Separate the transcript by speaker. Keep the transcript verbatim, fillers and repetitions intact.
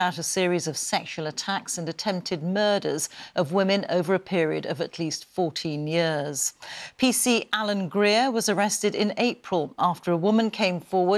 Speaker 1: Out a series of sexual attacks and attempted murders of women over a period of at least fourteen years. P C Alan Greer was arrested in April after a woman came forward